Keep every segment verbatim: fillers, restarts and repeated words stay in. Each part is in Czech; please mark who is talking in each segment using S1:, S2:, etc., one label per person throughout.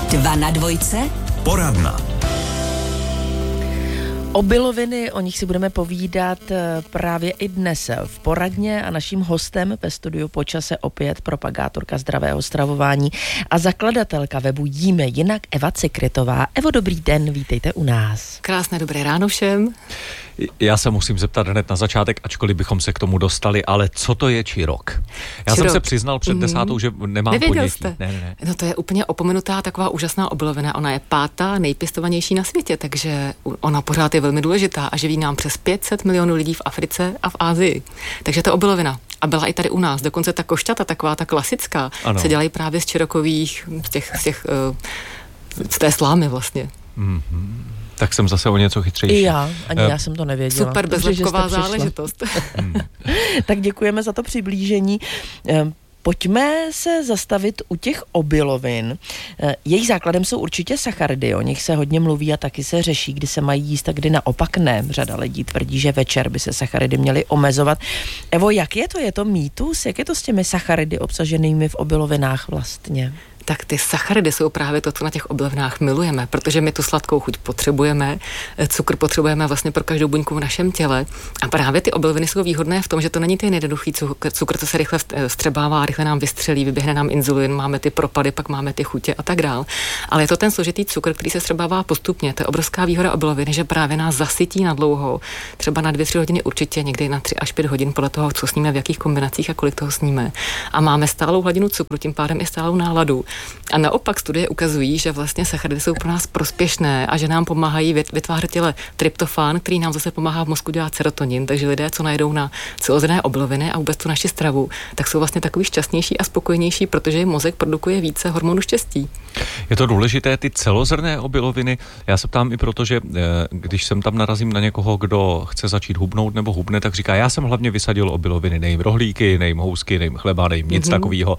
S1: Dva na dvojce.
S2: Poradna.
S3: Obiloviny, o nich si budeme povídat právě i dnes v poradně a naším hostem ve studiu po čase opět propagátorka zdravého stravování a zakladatelka webu Jíme jinak Eva Cikrytová. Evo, dobrý den, vítejte u nás.
S4: Krásné dobré ráno všem.
S2: Já se musím zeptat hned na začátek, ačkoliv bychom se k tomu dostali, ale co to je čirok? Já
S4: čirok.
S2: jsem se přiznal před desátou, mm. že nemám
S4: Nevěděl
S2: ponětí.
S4: Jste?
S2: Ne, ne, ne.
S4: No to je úplně opomenutá taková úžasná obilovina. Ona je pátá nejpěstovanější na světě, takže ona pořád je velmi důležitá a živí nám přes pět set milionů lidí v Africe a v Asii. Takže to obilovina. A byla i tady u nás. Dokonce ta košťata, taková ta klasická, ano. se dělají právě z čirokových, z těch, z těch, z té slámy vlastně.
S2: Mm-hmm. Tak jsem zase o něco chytřejší.
S3: I já, ani uh, já jsem to nevěděla.
S4: Super bezlepková záležitost.
S2: Hmm.
S3: Tak děkujeme za to přiblížení. Pojďme se zastavit u těch obilovin. Jejich základem jsou určitě sacharidy, o nich se hodně mluví a taky se řeší, kdy se mají jíst a kdy naopak ne. Řada lidí tvrdí, že večer by se sacharidy měly omezovat. Evo, jak je to? Je to mýtus? Jak je to s těmi sacharidy obsaženými v obilovinách vlastně?
S4: Tak ty sacharidy jsou právě to, co na těch obilovinách milujeme, protože my tu sladkou chuť potřebujeme, cukr potřebujeme vlastně pro každou buňku v našem těle a právě ty obiloviny jsou výhodné v tom, že to není ten jednoduchý cukr, cukr, co se rychle vstřebává, rychle nám vystřelí, vyběhne nám inzulin, máme ty propady, pak máme ty chutě a tak dál. Ale je to ten složitý cukr, který se vstřebává postupně. To je obrovská výhoda obiloviny, že právě nás zasytí na dlouho, třeba na dvě, tři hodiny určitě, někdy na tři až pět hodin podle toho, co sníme, v jakých kombinacích a kolik toho sníme. A máme stálou hladinu cukru, tím pádem i stálou náladu. A naopak studie ukazují, že vlastně sacharidy jsou pro nás prospěšné a že nám pomáhají vytvářet těle tryptofán, který nám zase pomáhá v mozku dělat serotonin. Takže lidé, co najedou na celozrnné obiloviny a vůbec tu naši stravu, tak jsou vlastně takový šťastnější a spokojenější, protože jim mozek produkuje více hormonů štěstí.
S2: Je to důležité, ty celozrnné obiloviny. Já se ptám i proto, že když jsem tam narazím na někoho, kdo chce začít hubnout nebo hubne, tak říká, já jsem hlavně vysadil obiloviny, nejím rohlíky, nejím housky, nejím chleba, nejím nic mm-hmm. takového.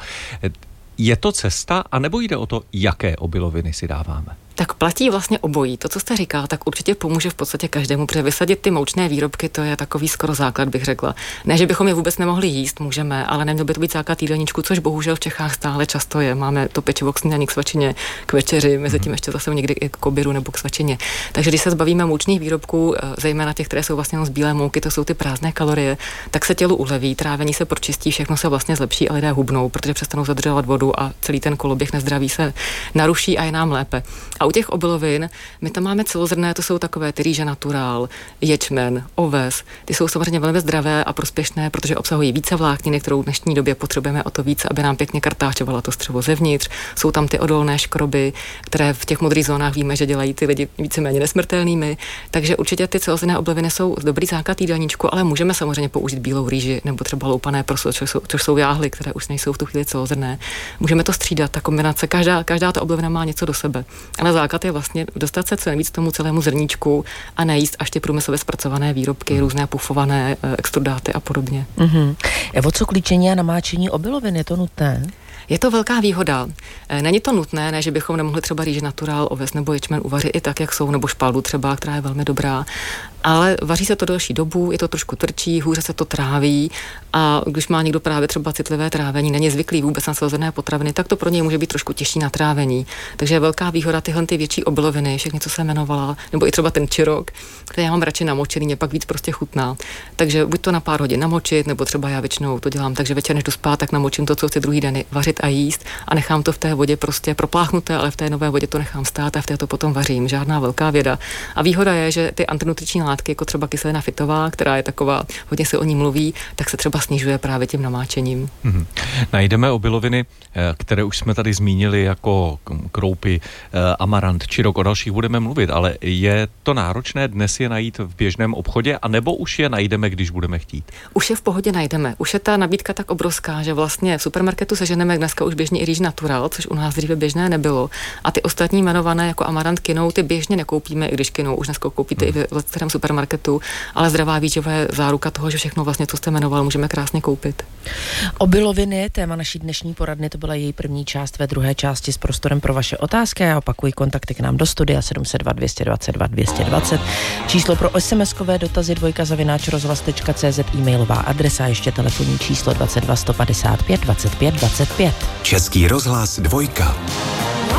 S2: Je to cesta, anebo jde o to, jaké obiloviny si dáváme?
S4: Tak platí vlastně obojí. To, co jste říkal, tak určitě pomůže v podstatě každému, protože vysadit ty moučné výrobky, to je takový skoro základ, bych řekla. Ne, že bychom je vůbec nemohli jíst, můžeme, ale neměl by to být základ jídelníčku, což bohužel v Čechách stále často je. Máme to pečivo k snídani, k svačině, k večeři, mezi tím ještě zase někdy i k obědu nebo k svačině. Takže když se zbavíme moučných výrobků, zejména těch, které jsou vlastně z bílé mouky, to jsou ty prázdné kalorie, tak se tělu uleví, trávení se pročistí, všechno se vlastně zlepší a lidé hubnou, protože přestanou zadržovat vodu a celý ten koloběh nezdraví se naruší a je nám lépe. A u těch obilovin my tam máme celozrnné, to jsou takové ty rýže naturál, ječmen, oves. Ty jsou samozřejmě velmi zdravé a prospěšné, protože obsahují více vlákniny, kterou v dnešní době potřebujeme o to víc, aby nám pěkně kartáčovala to střevo zevnitř. Jsou tam ty odolné škroby, které v těch modrých zónách víme, že dělají ty lidi víceméně nesmrtelnými. Takže určitě ty celozrnné obiloviny jsou dobrý základ jídelníčku, ale můžeme samozřejmě použít bílou rýži nebo třeba loupané prso, což jsou, což jsou jáhly, které už nejsou v tu chvíli celozrnné. Můžeme to střídat, ta kombinace, každá, každá ta obilovina má něco do sebe. Ale základ je vlastně dostat se co nejvíc tomu celému zrníčku a nejíst až ty průmyslově zpracované výrobky, mm. různé pufované extrudáty a podobně.
S3: Mm-hmm. Evo, co klíčení a namáčení obilovin, je to nutné?
S4: Je to velká výhoda. Není to nutné, ne, že bychom nemohli třeba rýži naturál, oves nebo ječmen uvařit i tak, jak jsou, nebo špaldu třeba, která je velmi dobrá. Ale vaří se to delší dobu, je to trošku tvrdší, hůře se to tráví a když má někdo právě třeba citlivé trávení, není zvyklý vůbec na celozrnné potraviny, tak to pro něj může být trošku těžší na trávení. Takže je velká výhoda tyhle ty větší obiloviny, všechny, co jsem jmenovala, nebo i třeba ten čirok, který já mám radši namočený, mě pak víc prostě chutná. Takže buď to na pár hodin namočit, nebo třeba já většinou to dělám, takže večer než jdu spát, tak namočím to, co chci druhý den vařit a jíst a nechám to v té vodě prostě propláchnuté, ale v té nové vodě to nechám stát a v té to potom vařím. Žádná velká věda. A výhoda je, že ty antinutriční látky, jako třeba kyselina fitová, která je taková, hodně se o ní mluví, tak se třeba snižuje právě tím namáčením.
S2: Hmm. Najdeme obiloviny, které už jsme tady zmínili, jako kroupy, amarant, čirok, o dalších budeme mluvit, ale je to náročné dnes je najít v běžném obchodě, anebo už je najdeme, když budeme chtít? Už
S4: je v pohodě najdeme. Už je ta nabídka tak obrovská, že vlastně v supermarketu seženeme dneska už běžně i rýži natural, což u nás dříve běžné nebylo. A ty ostatní jmenované jako amarant, kinou, ty běžně nekoupíme, i když kinou už dneska koupíte hmm. i v starém supermarketu, ale zdravá výživa je záruka toho, že všechno vlastně, co jste jmenoval, můžeme krásně koupit.
S3: Obiloviny, téma naší dnešní poradny, to byla její první část, ve druhé části s prostorem pro vaše otázky. Já opakuji kontakty k nám do studia sedm set dva, dvě stě dvacet dva, dvě stě dvacet, číslo pro SMSkové dotazy dvojka zavináč rozhlas tečka cé zet, e-mailová adresa, ještě telefonní číslo dvacet dva sto padesát pět dvacet pět dvacet pět.
S5: Český rozhlas dvojka.